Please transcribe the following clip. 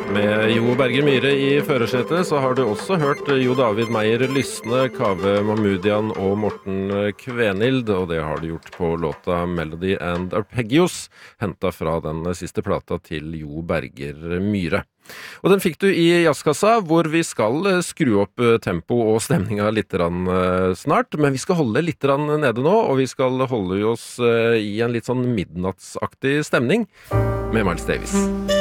Med Jo Berger Myhre i førersetet så har du også hørt Jo David Meyer Lysne, Kaveh Mahmoodian og Morten Kvenild, og det har du gjort på låta Melody and Arpeggios, hentet fra den siste plata til Jo Berger Myhre. Og den fikk du i Jazzkassa, hvor vi skal skru opp tempo og stemninga litt snart, men vi skal holde litt nede nå, og vi skal holde oss i en litt sånn midnattsaktig stemning med Miles Davis.